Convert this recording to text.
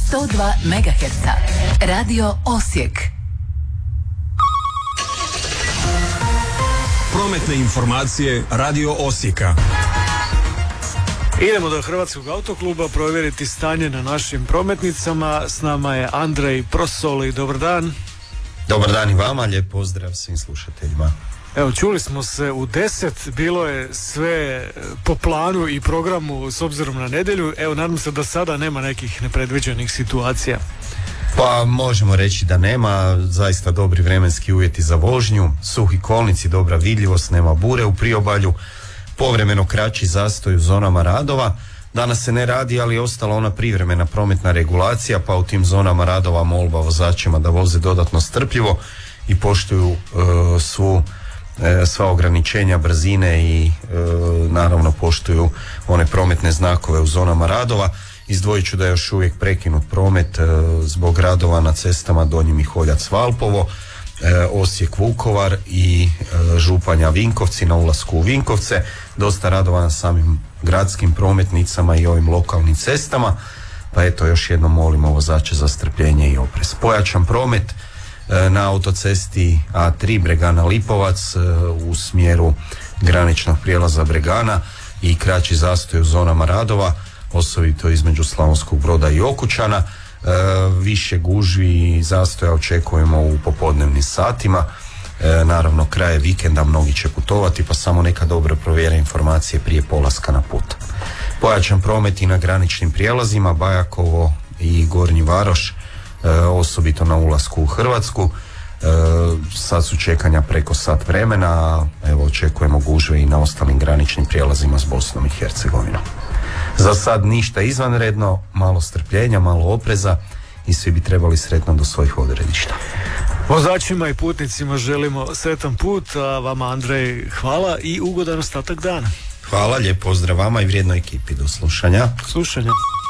102 MHz. Radio Osijek. Prometne informacije Radio Osijeka. Idemo do Hrvatskog autokluba provjeriti stanje na našim prometnicama. S nama je Andrej Prosoli. Dobar dan. Dobar dan i vama, lijep pozdrav svim slušateljima. Evo, čuli smo se u 10, bilo je sve po planu i programu s obzirom na nedjelju. Evo, nadam se da sada nema nekih nepredviđenih situacija. Pa možemo reći da nema, zaista dobri vremenski uvjeti za vožnju, suhi kolnici, dobra vidljivost, nema bure u priobalju, povremeno kraći zastoj u zonama radova. Danas se ne radi, ali je ostala ona privremena prometna regulacija, pa u tim zonama radova molba vozačima da voze dodatno strpljivo i poštuju sva ograničenja brzine i naravno poštuju one prometne znakove u zonama radova. Izdvojit ću da je još uvijek prekinut promet zbog radova na cestama Donji Miholjac Valpovo, Osijek Vukovar i Županja Vinkovci na ulasku u Vinkovce. Dosta radova na samim gradskim prometnicama i ovim lokalnim cestama, pa eto još jednom molimo vozače za strpljenje i oprez. Pojačan promet na autocesti A3 Bregana Lipovac u smjeru graničnog prijelaza Bregana i kraći zastoj u zonama radova, osobito između Slavonskog Broda i Okučana. Više gužvi i zastoja očekujemo u popodnevnim satima. Naravno, kraje vikenda mnogi će putovati, pa samo neka dobro provjere informacije prije polaska na put. Pojačan promet i na graničnim prijelazima Bajakovo i Gornji Varoš, osobito na ulasku u Hrvatsku. Sad su čekanja preko sat vremena, evo očekujemo gužve i na ostalim graničnim prijelazima s Bosnom i Hercegovinom. Za sad ništa izvanredno, malo strpljenja, malo opreza i svi bi trebali sretno do svojih odredišta. Vozačima i putnicima želimo sretan put, a vama Andrej hvala i ugodan ostatak dana. Hvala, lijep pozdrav vama i vrijednoj ekipi. Do slušanja. Slušanja.